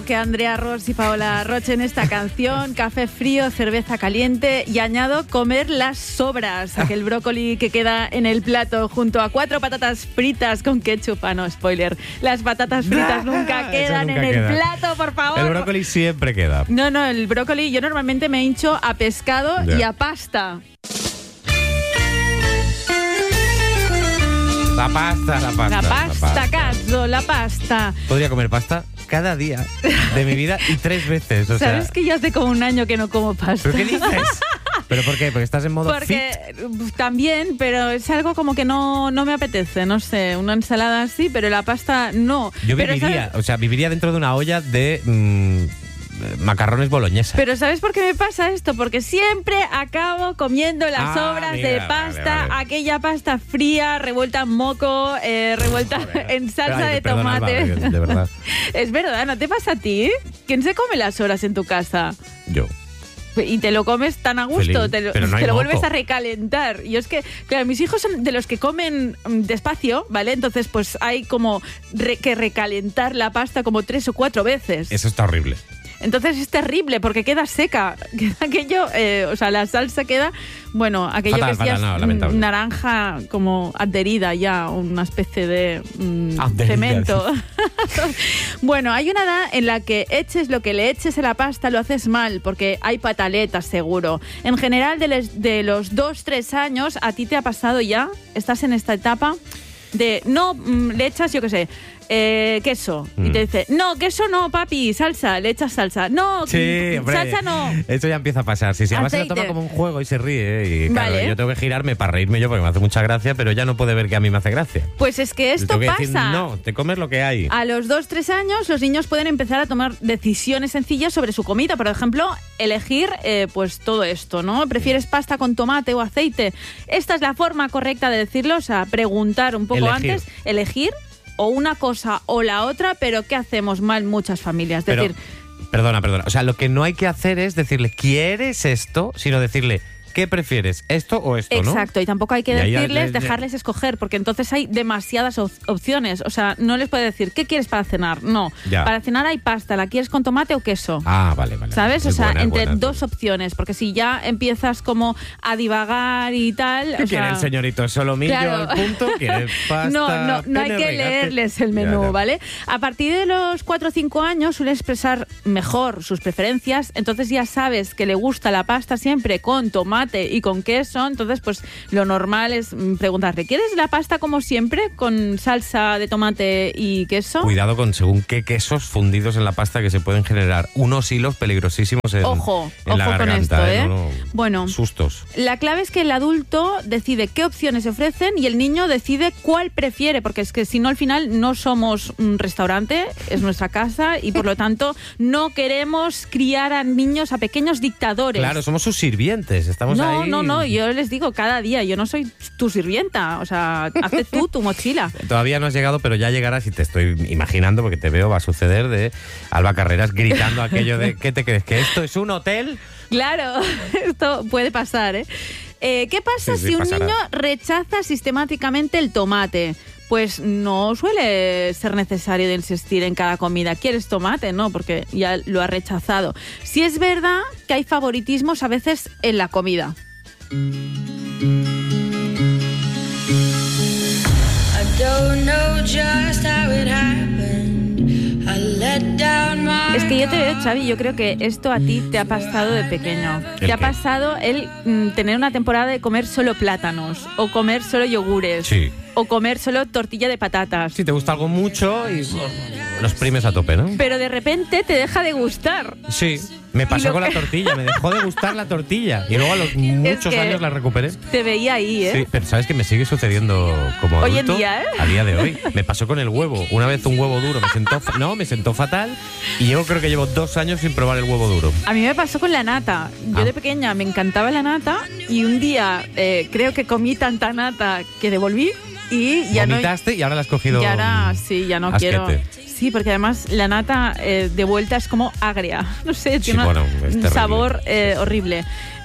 Que Andrea Ross y Paola Roche en esta canción, café frío, cerveza caliente y añado comer las sobras, aquel brócoli que queda en el plato junto a 4 patatas fritas con ketchup. No, spoiler, las patatas fritas nunca quedan en el plato, por favor. El brócoli siempre queda. No, el brócoli yo normalmente me hincho a pescado y a pasta. La pasta, Cazzo, la pasta. Podría comer pasta cada día de mi vida y 3 veces. ¿Sabes que yo hace como un año que no como pasta? ¿Pero qué dices? ¿Pero por qué? ¿Porque estás en modo fit? También, pero es algo como que no me apetece, no sé, una ensalada así, pero la pasta no. Yo viviría dentro de una olla de macarrones boloñesas. Pero ¿sabes por qué me pasa esto? Porque siempre acabo comiendo las sobras de pasta, vale. Aquella pasta fría, revuelta en moco, revuelta en salsa de tomate. Alba, de verdad. Es verdad, ¿no te pasa a ti? ¿Quién se come las sobras en tu casa? Yo. Y te lo comes tan a gusto, Feliz, te lo vuelves a recalentar. Y es que, claro, mis hijos son de los que comen despacio, ¿vale? Entonces, pues hay como que recalentar la pasta como 3 o 4 veces. Eso está horrible. Entonces es terrible porque queda seca. Queda aquello, la salsa queda, aquello fatal, que es ya naranja como adherida ya, una especie de cemento. Bueno, hay una edad en la que eches lo que le eches a la pasta lo haces mal, porque hay pataletas seguro. En general, de los 2-3 años, ¿a ti te ha pasado ya? ¿Estás en esta etapa de no le echas, yo qué sé, queso? Y te dice, no, queso no, papi, salsa, le echas salsa. No, sí, hombre, salsa no. Eso ya empieza a pasar. Si además se lo toma como un juego y se ríe. Y claro, yo tengo que girarme para reírme yo porque me hace mucha gracia, pero ya no puede ver que a mí me hace gracia. Pues es que esto pasa. Decir, no, te comes lo que hay. A los 2-3 años los niños pueden empezar a tomar decisiones sencillas sobre su comida. Por ejemplo, elegir pues todo esto, ¿no? ¿Prefieres pasta con tomate o aceite? Esta es la forma correcta de decirlo, o sea, preguntar un poco antes, elegir o una cosa o la otra, pero ¿qué hacemos mal muchas familias? Decir, perdona. O sea, lo que no hay que hacer es decirle, ¿quieres esto? Sino decirle, ¿qué prefieres? ¿Esto o esto? Exacto, ¿no? Y tampoco hay que dejarles escoger, porque entonces hay demasiadas opciones. O sea, no les puede decir, ¿qué quieres para cenar? No. Ya. Para cenar hay pasta, ¿la quieres con tomate o queso? Ah, vale. ¿Sabes? Entre 2 opciones, porque si ya empiezas como a divagar y tal... ¿Qué quiere el señorito solomillo al punto? ¿Quiere pasta? No hay que leerles el menú, ya. ¿Vale? A partir de los 4 o 5 años suele expresar mejor sus preferencias, entonces ya sabes que le gusta la pasta siempre con tomate y con queso, entonces pues lo normal es preguntarle, ¿quieres la pasta como siempre con salsa de tomate y queso? Cuidado con según qué quesos fundidos en la pasta, que se pueden generar unos hilos peligrosísimos en la garganta. Con esto, Bueno, sustos. La clave es que el adulto decide qué opciones se ofrecen y el niño decide cuál prefiere, porque es que si no al final no somos un restaurante, es nuestra casa y por lo tanto no queremos criar a niños, a pequeños dictadores. Claro, somos sus sirvientes, estamos ahí. No, yo les digo cada día, yo no soy tu sirvienta, o sea, hazte tú tu mochila. Todavía no has llegado, pero ya llegarás y te estoy imaginando, porque te veo, va a suceder, de Alba Carreras gritando aquello de ¿qué te crees? ¿Que esto es un hotel? Claro, esto puede pasar, ¿eh? ¿Qué pasa si un niño rechaza sistemáticamente el tomate? Pues no suele ser necesario de insistir en cada comida. ¿Quieres tomate? No, porque ya lo ha rechazado. Sí es verdad que hay favoritismos a veces en la comida. Es que yo te veo, Xavi, yo creo que esto a ti te ha pasado de pequeño. Te ha pasado el tener una temporada de comer solo plátanos o comer solo yogures. Sí. O comer solo tortilla de patatas. Si te gusta algo mucho y los primes a tope, ¿no? Pero de repente te deja de gustar. Sí, me pasó con la tortilla, me dejó de gustar la tortilla. Y luego a los muchos años la recuperé. Te veía ahí, ¿eh? Sí, pero ¿sabes que me sigue sucediendo como adulto? Hoy en día, ¿eh? A día de hoy. Me pasó con el huevo. Una vez un huevo duro me sentó fatal. Y yo creo que llevo 2 años sin probar el huevo duro. A mí me pasó con la nata. Yo de pequeña me encantaba la nata. Y un día creo que comí tanta nata que devolví. Y ya vomitaste y ahora la has cogido. Y ahora sí, ya no asquete. Quiero. Sí, porque además la nata de vuelta es como agria. No sé, tiene un sabor horrible.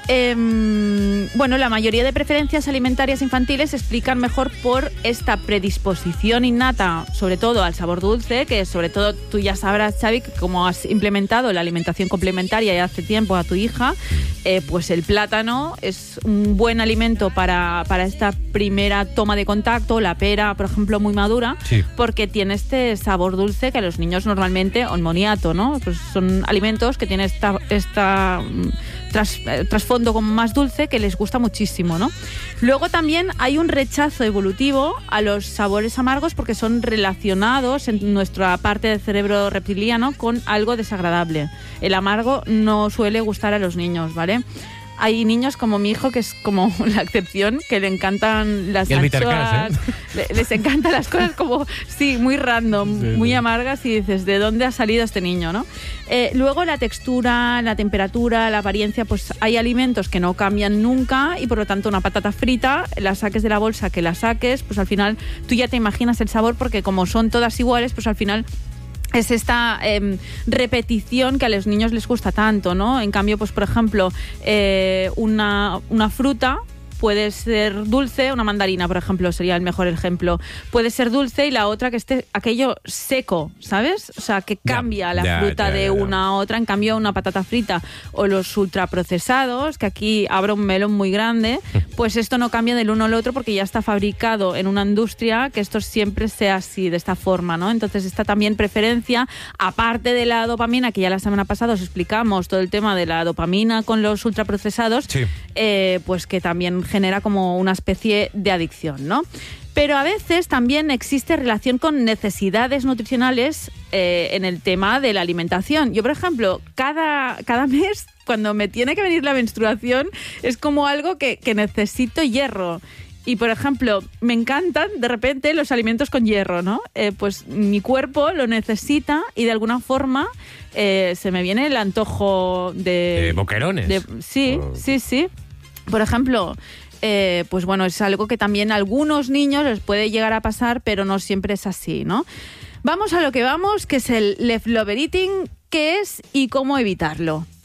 Bueno, la mayoría de preferencias alimentarias infantiles se explican mejor por esta predisposición innata, sobre todo al sabor dulce, que sobre todo tú ya sabrás, Xavi, que como has implementado la alimentación complementaria ya hace tiempo a tu hija, pues el plátano es un buen alimento para esta primera toma de contacto, la pera, por ejemplo, muy madura, sí, porque tiene este sabor dulce que a los niños normalmente, o moniato, ¿no? Pues son alimentos que tienen esta trasfondo como más dulce que les gusta muchísimo, ¿no? Luego también hay un rechazo evolutivo a los sabores amargos porque son relacionados en nuestra parte del cerebro reptiliano con algo desagradable. El amargo no suele gustar a los niños, ¿vale? Hay niños como mi hijo, que es como la excepción, que le encantan las anchoas, les encantan las cosas como, sí, muy random, sí, muy amargas, y dices, ¿de dónde ha salido este niño, no? Luego la textura, la temperatura, la apariencia, pues hay alimentos que no cambian nunca y por lo tanto una patata frita, la saques de la bolsa que la saques, pues al final tú ya te imaginas el sabor porque como son todas iguales, pues al final es esta repetición que a los niños les gusta tanto, ¿no? En cambio, pues por ejemplo, una fruta puede ser dulce, una mandarina, por ejemplo, sería el mejor ejemplo. Puede ser dulce y la otra que esté aquello seco, ¿sabes? O sea, que cambia la fruta de una a otra. En cambio, una patata frita o los ultraprocesados, que aquí abro un melón muy grande, pues esto no cambia del uno al otro porque ya está fabricado en una industria que esto siempre sea así, de esta forma, ¿no? Entonces, esta también preferencia, aparte de la dopamina, que ya la semana pasada os explicamos todo el tema de la dopamina con los ultraprocesados, sí, pues que también genera como una especie de adicción, ¿no? Pero a veces también existe relación con necesidades nutricionales en el tema de la alimentación. Yo, por ejemplo, cada mes, cuando me tiene que venir la menstruación, es como algo que necesito hierro. Y, por ejemplo, me encantan de repente los alimentos con hierro, ¿no? Pues mi cuerpo lo necesita y de alguna forma se me viene el antojo de boquerones. Sí. Por ejemplo, pues bueno, es algo que también a algunos niños les puede llegar a pasar, pero no siempre es así, ¿no? Vamos a lo que vamos, que es el leftover eating, qué es y cómo evitarlo.